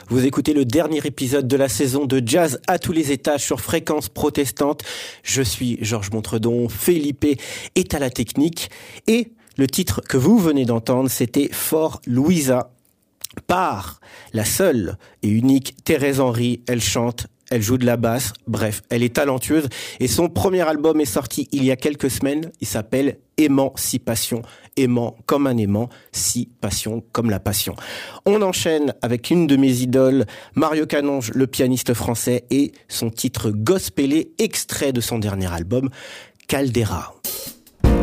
Vous écoutez le dernier épisode de la saison de Jazz à tous les étages sur Fréquence Protestante. Je suis Georges Montredon, Felipe est à la technique et le titre que vous venez d'entendre, c'était For Louisa par la seule et unique Thérèse Henry. Elle chante, elle joue de la basse, bref, elle est talentueuse et son premier album est sorti il y a quelques semaines. Il s'appelle Émancipation. Aimant comme un aimant, si passion comme la passion. On enchaîne avec une de mes idoles, Mario Canonge, le pianiste français, et son titre gospelé, extrait de son dernier album, Caldera.